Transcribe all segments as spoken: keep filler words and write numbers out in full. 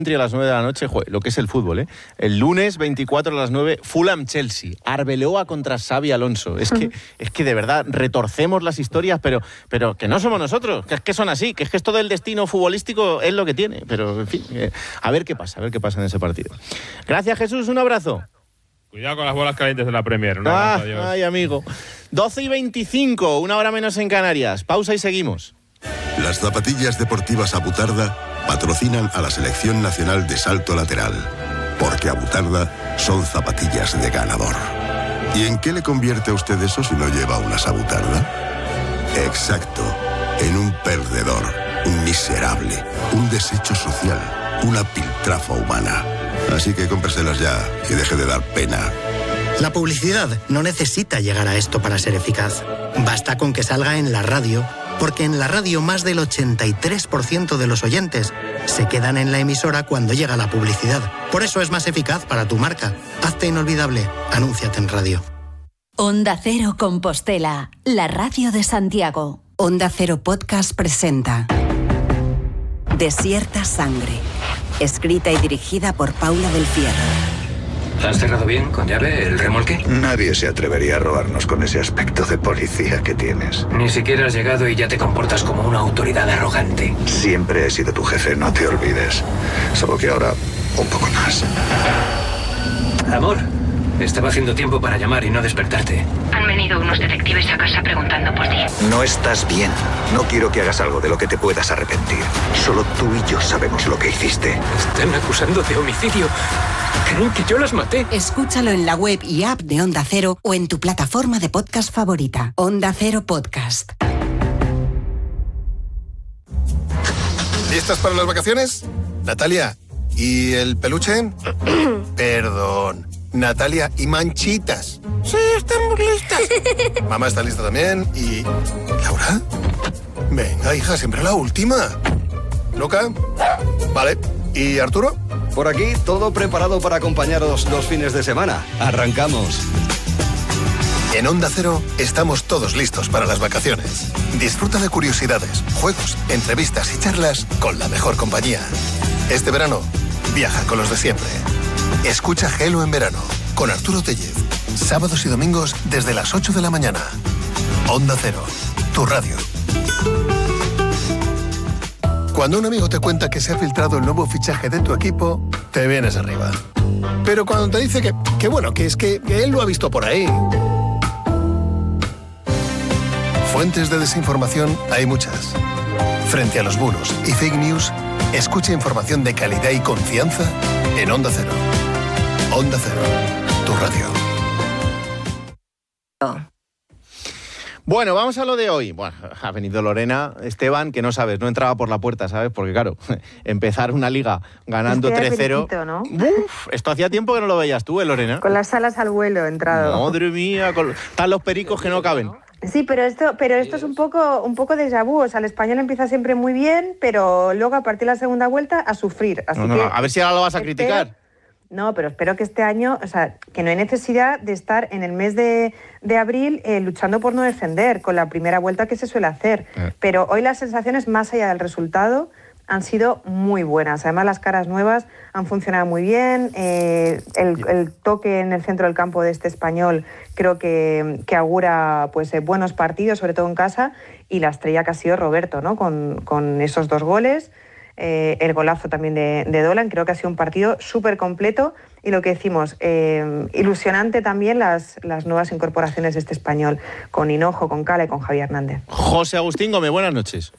Entre las nueve de la noche, joder, lo que es el fútbol, ¿eh? El lunes veinticuatro a las nueve, Fulham-Chelsea, Arbeloa contra Xabi Alonso. Es que, es que de verdad retorcemos las historias, pero, pero que no somos nosotros, que es que son así, que es que esto del destino futbolístico es lo que tiene. Pero, en fin, eh, a ver qué pasa, a ver qué pasa en ese partido. Gracias, Jesús, un abrazo. Cuidado con las bolas calientes de la Premier. ¿No? Ah, ay, amigo. doce y veinticinco, una hora menos en Canarias. Pausa y seguimos. Las zapatillas deportivas Abutarda patrocinan a la Selección Nacional de Salto Lateral, porque Abutarda son zapatillas de ganador. ¿Y en qué le convierte a usted eso si no lleva unas Abutarda? Exacto, en un perdedor, un miserable, un desecho social, una piltrafa humana. Así que cómpreselas ya y deje de dar pena. La publicidad no necesita llegar a esto para ser eficaz. Basta con que salga en la radio, porque en la radio más del ochenta y tres por ciento de los oyentes se quedan en la emisora cuando llega la publicidad. Por eso es más eficaz para tu marca. Hazte inolvidable. Anúnciate en radio. Onda Cero Compostela, la radio de Santiago. Onda Cero Podcast presenta Desierta Sangre, escrita y dirigida por Paula del Fierro. ¿Has cerrado bien, con llave, el remolque? Nadie se atrevería a robarnos con ese aspecto de policía que tienes. Ni siquiera has llegado y ya te comportas como una autoridad arrogante. Siempre he sido tu jefe, no te olvides. Solo que ahora, un poco más. Amor, estaba haciendo tiempo para llamar y no despertarte. Han venido unos detectives a casa preguntando por ti. No estás bien. No quiero que hagas algo de lo que te puedas arrepentir. Solo tú y yo sabemos lo que hiciste. Están acusando de homicidio. ¿Creen que yo las maté? Escúchalo en la web y app de Onda Cero o en tu plataforma de podcast favorita. Onda Cero Podcast. ¿Listas para las vacaciones? Natalia, ¿y el peluche? Perdón. Natalia, ¿y Manchitas? Sí, estamos listas. Mamá está lista también. ¿Y Laura? Venga, hija, siempre la última. ¿Luca? Vale. ¿Y Arturo? Por aquí, todo preparado para acompañaros los fines de semana. ¡Arrancamos! En Onda Cero estamos todos listos para las vacaciones. Disfruta de curiosidades, juegos, entrevistas y charlas con la mejor compañía. Este verano, viaja con los de siempre. Escucha Gelo en verano, con Arturo Tellez. Sábados y domingos desde las ocho de la mañana. Onda Cero, tu radio. Cuando un amigo te cuenta que se ha filtrado el nuevo fichaje de tu equipo, te vienes arriba. Pero cuando te dice que, que bueno, que es que, que él lo ha visto por ahí. Fuentes de desinformación hay muchas. Frente a los bulos y fake news, escucha información de calidad y confianza en Onda Cero. Onda Cero, tu radio. Bueno, vamos a lo de hoy. Bueno, ha venido Lorena, Esteban, que no sabes, no entraba por la puerta, ¿sabes? Porque claro, empezar una liga ganando Estoy tres cero... ¿no? Uf, esto hacía tiempo que no lo veías tú, ¿eh, Lorena? Con las alas al vuelo he entrado. Madre mía, con... están los pericos que no caben. Sí, pero esto, pero esto es un poco, un poco déjà vu. O sea, el español empieza siempre muy bien, pero luego a partir de la segunda vuelta a sufrir. Así no, no, que a ver si ahora lo vas a espero, criticar. No, pero espero que este año, o sea, que no hay necesidad de estar en el mes de, de abril eh, luchando por no descender con la primera vuelta que se suele hacer. Eh. Pero hoy las sensaciones, más allá del resultado, han sido muy buenas. Además, las caras nuevas han funcionado muy bien. Eh, el, el toque en el centro del campo de este español creo que, que augura pues, eh, buenos partidos, sobre todo en casa. Y la estrella que ha sido Roberto, ¿no? Con, con esos dos goles. Eh, el golazo también de, de Dolan. Creo que ha sido un partido súper completo y lo que decimos, eh, ilusionante también las, las nuevas incorporaciones de este español, con Hinojo, con Cala y con Javi Hernández. José Agustín Gómez, buenas noches.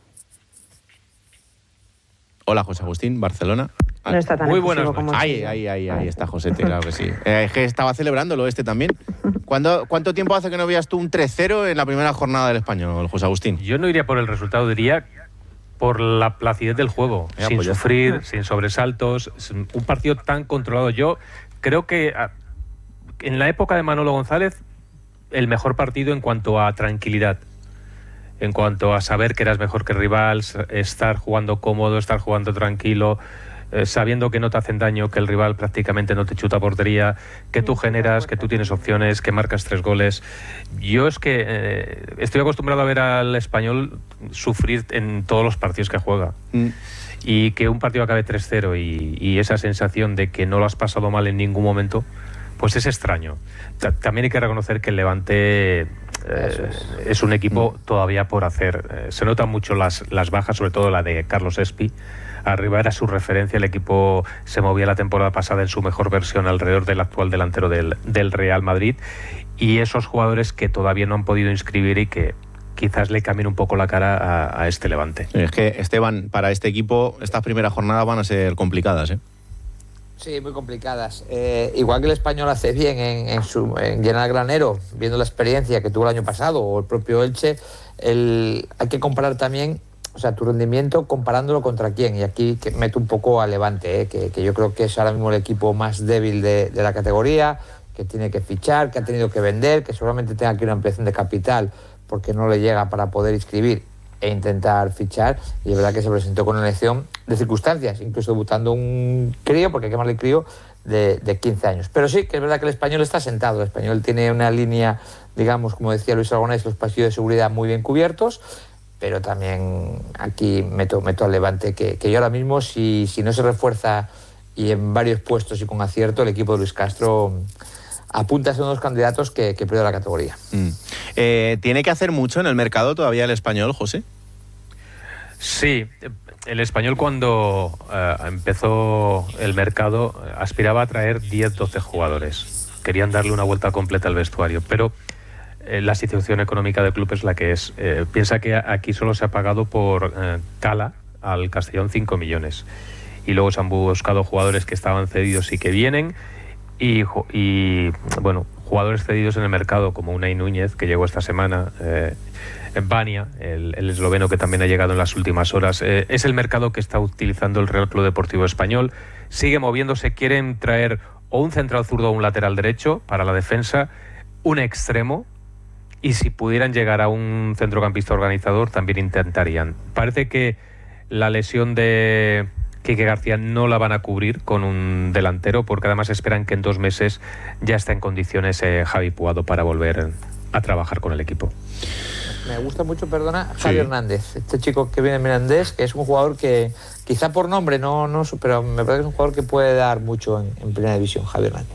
Hola, José Agustín, Barcelona. No está tan muy buenas como ahí, ahí, ahí, ahí está Josete, claro que sí. Eh, es que estaba celebrándolo este también. ¿Cuándo, ¿Cuánto tiempo hace que no veas tú un tres cero en la primera jornada del español, José Agustín? Yo no iría por el resultado, diría por la placidez del juego, ya, sin pues sufrir, está. sin sobresaltos, un partido tan controlado. Yo creo que en la época de Manolo González, el mejor partido en cuanto a tranquilidad, en cuanto a saber que eras mejor que el rival, estar jugando cómodo, estar jugando tranquilo, eh, sabiendo que no te hacen daño, que el rival prácticamente no te chuta a portería, que tú generas, que tú tienes opciones, que marcas tres goles. Yo es que eh, estoy acostumbrado a ver al español sufrir en todos los partidos que juega. Mm. Y que un partido acabe tres cero y, y esa sensación de que no lo has pasado mal en ningún momento, pues es extraño. Ta- también hay que reconocer que el Levante eh, es. es un equipo todavía por hacer. Eh, se notan mucho las, las bajas, sobre todo la de Carlos Espi. Arriba era su referencia, el equipo se movía la temporada pasada en su mejor versión alrededor del actual delantero del, del Real Madrid, y esos jugadores que todavía no han podido inscribir y que quizás le cambien un poco la cara a, a este Levante. Es que, Esteban, para este equipo estas primeras jornadas van a ser complicadas, ¿eh? Sí, muy complicadas. Eh, igual que el Español hace bien en, en, su, en llenar el granero, viendo la experiencia que tuvo el año pasado, o el propio Elche, el, hay que comparar también, o sea, tu rendimiento comparándolo contra quién. Y aquí que meto un poco a Levante, eh, que, que yo creo que es ahora mismo el equipo más débil de, de la categoría, que tiene que fichar, que ha tenido que vender, que seguramente tenga que ir a una ampliación de capital porque no le llega para poder inscribir e intentar fichar, y es verdad que se presentó con una elección de circunstancias, incluso debutando un crío, porque hay que llamarle crío, de, de quince años. Pero sí, que es verdad que el Español está sentado, el Español tiene una línea, digamos, como decía Luis Aragonés, los pasillos de seguridad muy bien cubiertos, pero también aquí meto, meto al Levante, que, que yo ahora mismo, si, si no se refuerza y en varios puestos y con acierto, el equipo de Luis Castro apunta a ser uno de los candidatos que, que pierde la categoría. Mm. Eh, ¿Tiene que hacer mucho en el mercado todavía el Español, José? Sí, el Español cuando eh, empezó el mercado aspiraba a traer diez doce jugadores. Querían darle una vuelta completa al vestuario, pero eh, la situación económica del club es la que es. Eh, piensa que aquí solo se ha pagado por eh, Cala al Castellón cinco millones. Y luego se han buscado jugadores que estaban cedidos y que vienen. Y, y bueno, jugadores cedidos en el mercado como Unai Núñez, que llegó esta semana, eh, Bania, el, el esloveno que también ha llegado en las últimas horas. Eh, es el mercado que está utilizando el Real Club Deportivo Español. Sigue moviéndose, quieren traer o un central zurdo o un lateral derecho para la defensa, un extremo, y si pudieran llegar a un centrocampista organizador también intentarían. Parece que la lesión de Quique García no la van a cubrir con un delantero, porque además esperan que en dos meses ya está en condiciones eh, Javi Puado para volver a trabajar con el equipo. Me gusta mucho, perdona, Javi Sí. Hernández, este chico que viene en Mirandés, que es un jugador que, quizá por nombre, no, no, pero me parece que es un jugador que puede dar mucho en, en primera división, Javi Hernández.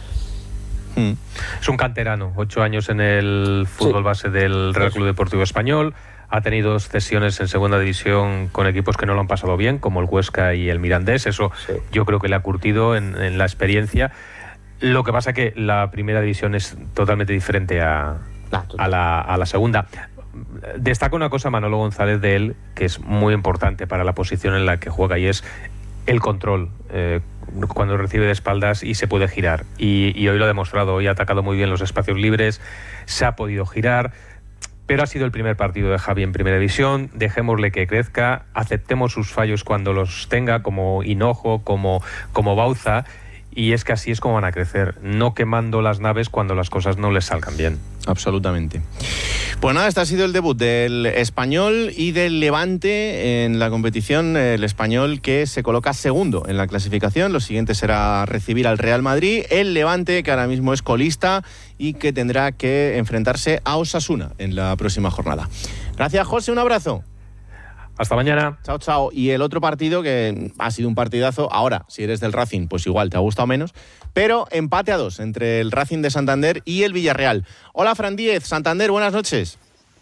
Hmm. Es un canterano, ocho años en el fútbol sí. base del Real Club Deportivo Español. Ha tenido cesiones en segunda división con equipos que no lo han pasado bien, como el Huesca y el Mirandés. Eso sí. yo creo que le ha curtido en, en la experiencia. Lo que pasa que la primera división es totalmente diferente a, ah, a, la, a la segunda. Destaca una cosa Manolo González de él, que es muy importante para la posición en la que juega, y es el control. Eh, cuando recibe de espaldas y se puede girar. Y, y hoy lo ha demostrado. Hoy ha atacado muy bien los espacios libres, se ha podido girar. Pero ha sido el primer partido de Javi en primera división, dejémosle que crezca, aceptemos sus fallos cuando los tenga, como Hinojo, como, como Bauza, y es que así es como van a crecer, no quemando las naves cuando las cosas no les salgan bien. Absolutamente. Pues nada, este ha sido el debut del Español y del Levante en la competición. El Español que se coloca segundo en la clasificación. Lo siguiente será recibir al Real Madrid. El Levante, que ahora mismo es colista y que tendrá que enfrentarse a Osasuna en la próxima jornada. Gracias, José, un abrazo. Hasta mañana. Chao, chao. Y el otro partido que ha sido un partidazo, ahora, si eres del Racing, pues igual te ha gustado menos, pero empate a dos entre el Racing de Santander y el Villarreal. Hola, Fran Díez, Santander, buenas noches.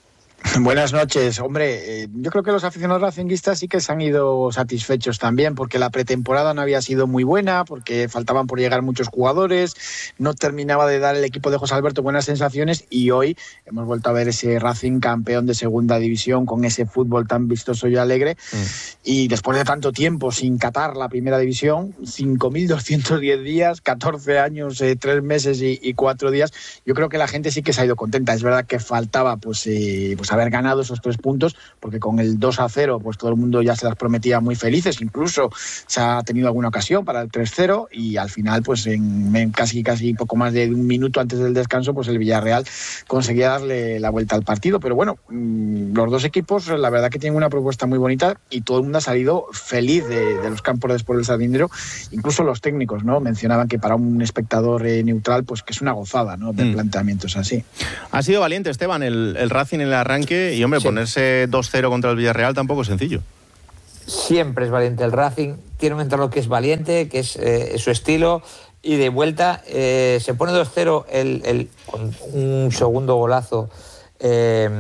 Buenas noches. Hombre, eh, yo creo que los aficionados racinguistas sí que se han ido satisfechos también, porque la pretemporada no había sido muy buena, porque faltaban por llegar muchos jugadores, no terminaba de dar el equipo de José Alberto buenas sensaciones, y hoy hemos vuelto a ver ese Racing campeón de segunda división con ese fútbol tan vistoso y alegre. Mm. Y después de tanto tiempo sin catar la primera división, cinco mil doscientos diez días, catorce años, eh, tres meses y, y cuatro días, yo creo que la gente sí que se ha ido contenta. Es verdad que faltaba pues, eh, pues haber ganado esos tres puntos, porque con el dos a cero pues todo el mundo ya se las prometía muy felices, incluso se ha tenido alguna ocasión para el tres cero, y al final pues en, en casi casi poco más de un minuto antes del descanso pues el Villarreal conseguía darle la vuelta al partido. Pero bueno, mmm, los dos equipos la verdad que tienen una propuesta muy bonita y todo el mundo ha salido feliz de, de los campos después del Sardinero, incluso los técnicos, ¿no? Mencionaban que para un espectador eh, neutral pues que es una gozada, ¿no? Ver mm. planteamientos así. Ha sido valiente, Esteban, el, el Racing en el arranque, y hombre, sí. ponerse dos cero contra el Villarreal tampoco es sencillo. siempre es valiente el Racing, tiene un entrenador que es valiente, que es eh, su estilo, y de vuelta eh, se pone dos cero el, el, con un segundo golazo eh,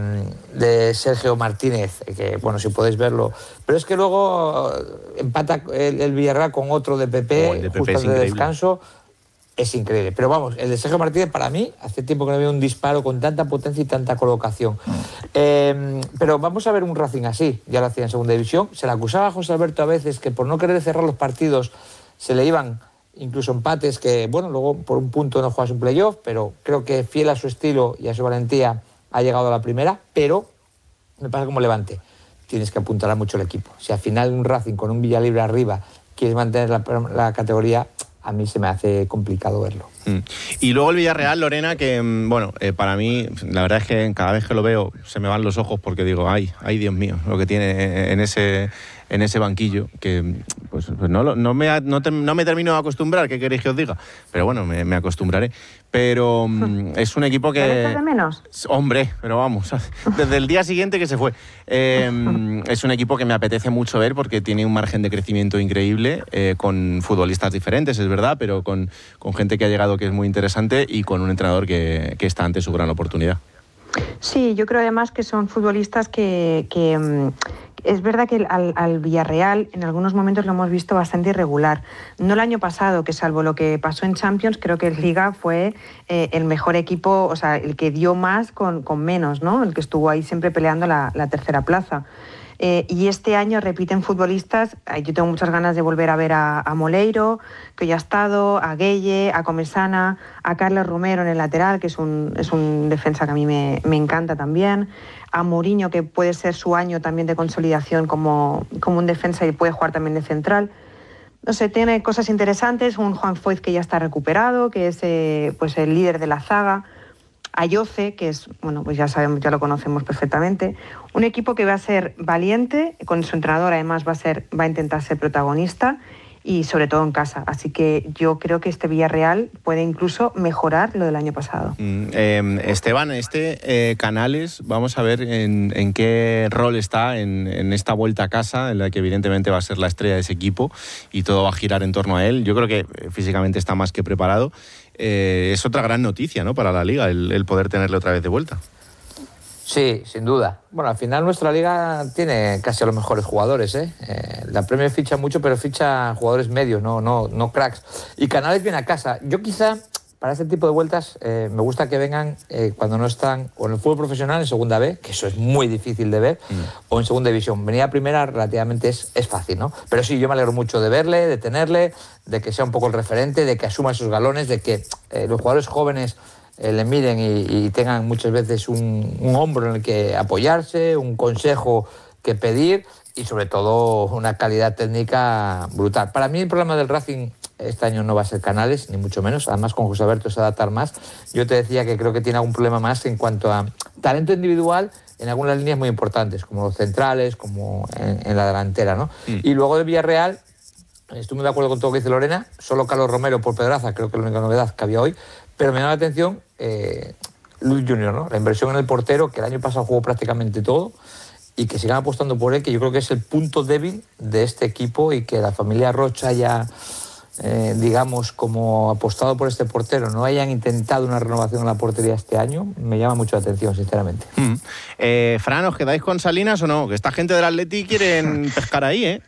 de Sergio Martínez, que bueno, si podéis verlo, pero es que luego empata el, el Villarreal con otro de Pepe, oh, de Pepe justo antes de descanso. Es increíble, pero vamos, el de Sergio Martínez para mí, hace tiempo que no había un disparo con tanta potencia y tanta colocación. Mm. Eh, pero vamos a ver un Racing así, ya lo hacía en segunda división. Se le acusaba a José Alberto a veces que por no querer cerrar los partidos se le iban incluso empates que, bueno, luego por un punto no juegas un playoff, pero creo que fiel a su estilo y a su valentía ha llegado a la primera, pero me pasa como Levante, tienes que apuntar a mucho el equipo. Si al final un Racing con un Villalibre arriba quieres mantener la, la categoría, a mí se me hace complicado verlo. Mm. Y luego el Villarreal, Lorena, que bueno, eh, para mí, la verdad es que cada vez que lo veo se me van los ojos porque digo, ay, ay Dios mío, lo que tiene en ese, en ese banquillo, que pues, pues no, no, me, no, te, no me termino de acostumbrar, ¿qué queréis que os diga? Pero bueno, me, me acostumbraré. Pero mm, es un equipo que... ¿Te echas de menos? Hombre, pero vamos, desde el día siguiente que se fue. Eh, es un equipo que me apetece mucho ver porque tiene un margen de crecimiento increíble, eh, con futbolistas diferentes, es verdad, pero con, con gente que ha llegado que es muy interesante y con un entrenador que, que está ante su gran oportunidad. Sí, yo creo además que son futbolistas que... que es verdad que al, al Villarreal en algunos momentos lo hemos visto bastante irregular. No el año pasado, que salvo lo que pasó en Champions, creo que el Liga fue eh, el mejor equipo, o sea, el que dio más con, con menos, ¿no? El que estuvo ahí siempre peleando la, la tercera plaza. Eh, y este año repiten futbolistas. Yo tengo muchas ganas de volver a ver a, a Moleiro, que ya ha estado, a Gueye, a Comesana, a Carlos Romero en el lateral, que es un, es un defensa que a mí me, me encanta también, a Mourinho, que puede ser su año también de consolidación como, como un defensa y puede jugar también de central. No sé, tiene cosas interesantes, un Juan Foyth que ya está recuperado, que es eh, pues el líder de la zaga, a Yoce, que es, bueno, pues ya sabemos, ya lo conocemos perfectamente, un equipo que va a ser valiente, con su entrenador además va a ser, va a intentar ser protagonista y sobre todo en casa, así que yo creo que este Villarreal puede incluso mejorar lo del año pasado. Mm, eh, Esteban, este eh, Canales, vamos a ver en, en qué rol está en, en esta vuelta a casa, en la que evidentemente va a ser la estrella de ese equipo y todo va a girar en torno a él. Yo creo que físicamente está más que preparado. Eh, es otra gran noticia, ¿no?, para la Liga, el, el poder tenerle otra vez de vuelta. Sí, sin duda. Bueno, al final nuestra Liga tiene casi a los mejores jugadores, ¿eh? eh la Premier ficha mucho, pero ficha jugadores medios, no, no, no cracks. Y Canales viene a casa. Yo quizá, para este tipo de vueltas, eh, me gusta que vengan eh, cuando no están o en el fútbol profesional, en segunda B, que eso es muy difícil de ver, mm. o en segunda división. Venir a primera relativamente es, es fácil, ¿no? Pero sí, yo me alegro mucho de verle, de tenerle, de que sea un poco el referente, de que asuma esos galones, de que eh, los jugadores jóvenes eh, le miren y, y tengan muchas veces un, un hombro en el que apoyarse, un consejo que pedir y sobre todo una calidad técnica brutal. Para mí el problema del Racing este año no va a ser Canales, ni mucho menos. Además, con José Alberto se adaptar más. Yo te decía que creo que tiene algún problema más en cuanto a talento individual en algunas líneas muy importantes, como los centrales, como en, en la delantera, ¿no? Mm. Y luego de Villarreal, estoy muy de acuerdo con todo lo que dice Lorena, solo Carlos Romero por Pedraza, creo que es la única novedad que había hoy, pero me llama la atención eh, Luis Junior, ¿no? La inversión en el portero, que el año pasado jugó prácticamente todo, y que sigan apostando por él, que yo creo que es el punto débil de este equipo y que la familia Rocha haya, eh, digamos, como apostado por este portero, no hayan intentado una renovación en la portería este año, me llama mucho la atención, sinceramente. Mm. Eh, Fran, ¿os quedáis con Salinas o no? Que esta gente del Atleti quieren pescar ahí, ¿eh?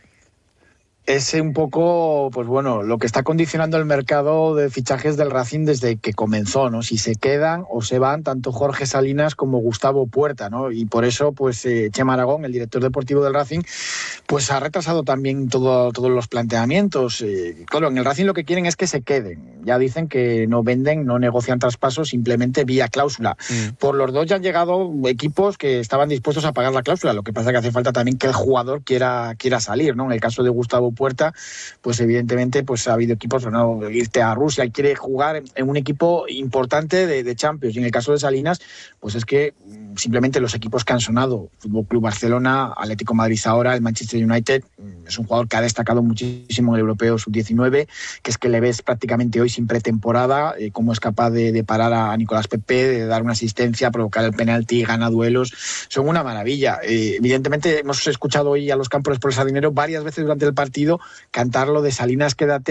Es un poco, pues bueno, lo que está condicionando el mercado de fichajes del Racing desde que comenzó, ¿no? Si se quedan o se van tanto Jorge Salinas como Gustavo Puerta, ¿no? Y por eso, pues, eh, Chema Aragón, el director deportivo del Racing, pues ha retrasado también todo, todos los planteamientos. Eh, claro, en el Racing lo que quieren es que se queden. Ya dicen que no venden, no negocian traspasos, simplemente vía cláusula. Mm. Por los dos ya han llegado equipos que estaban dispuestos a pagar la cláusula. Lo que pasa es que hace falta también que el jugador quiera, quiera salir, ¿no? En el caso de Gustavo Puerta, pues evidentemente pues ha habido equipos, no, irte a Rusia, quiere jugar en un equipo importante de, de Champions. Y en el caso de Salinas, pues es que simplemente los equipos que han sonado, Fútbol Club Barcelona, Atlético Madrid ahora, el Manchester United, es un jugador que ha destacado muchísimo en el Europeo sub diecinueve, que es que le ves prácticamente hoy sin pretemporada, eh, cómo es capaz de, de parar a Nicolás Pepe, de dar una asistencia, provocar el penalti, gana duelos, son una maravilla. Eh, evidentemente hemos escuchado hoy a los Campos por el Sardinero varias veces durante el partido cantar lo de Salinas, quédate,